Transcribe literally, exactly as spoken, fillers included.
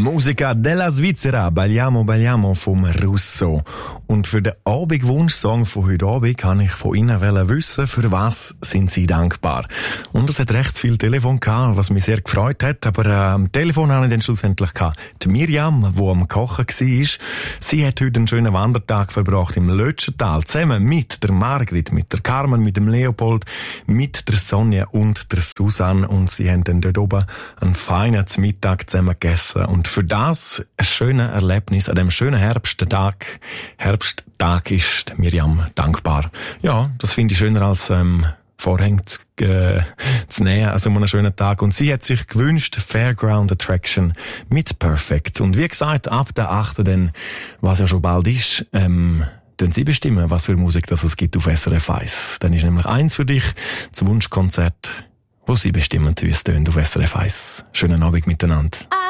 Musica della Svizzera, Balliamo Balliamo vom Russo. Und für den Abendwunschsong von heute Abend kann ich von Ihnen wissen, für was sind Sie dankbar. Und es hat recht viel Telefon gehabt, was mich sehr gefreut hat, aber äh, am Telefon habe ich dann schlussendlich gehabt. Die Miriam, die am Kochen war, sie hat heute einen schönen Wandertag verbracht im Lötschental, zusammen mit der Margrit, mit der Carmen, mit dem Leopold, mit der Sonja und der Susanne, und sie haben dann dort oben einen feinen Mittag zusammen gegessen. Und für das ein schönes Erlebnis an dem schönen Herbsttag, Herbsttag ist Miriam dankbar. Ja, das finde ich schöner als ähm, Vorhänge zu, äh, zu nähen, also einen schönen Tag. Und sie hat sich gewünscht, Fairground Attraction mit Perfect. Und wie gesagt, ab der achten dann, was ja schon bald ist, ähm, dann Sie bestimmen, was für Musik das es gibt auf S R F eins. Dann ist nämlich eins für dich, das Wunschkonzert, wo Sie bestimmen, wie es tönt auf S R F eins. Schönen Abend miteinander.